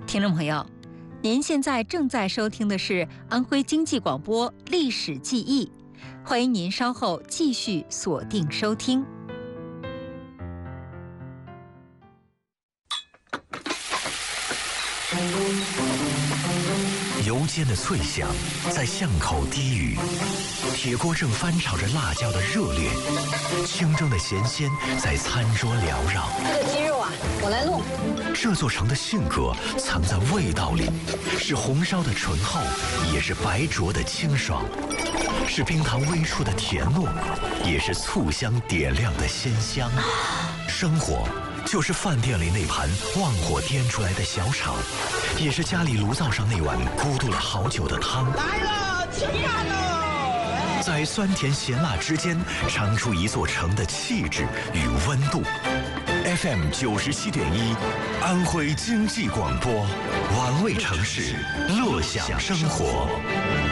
听众朋友，您现在正在收听的是安徽经济广播《历史记忆》，欢迎您稍后继续锁定收听。 油煎的脆响在巷口低语，铁锅正翻炒着辣椒的热烈，清蒸的咸鲜在餐桌缭绕。 这个鸡肉啊，我来弄。 这座城的性格藏在味道里，是红烧的醇厚，也是白灼的清爽，是冰糖微出的甜糯，也是醋香点亮的鲜香。生活就是饭店里那盘旺火颠出来的小炒，也是家里炉灶上那碗咕嘟了好久的汤。 来了，吃饭喽！ 在酸甜咸辣之间，尝出一座城的气质与温度。FM 97.1，安徽经济广播，玩味城市，乐享生活。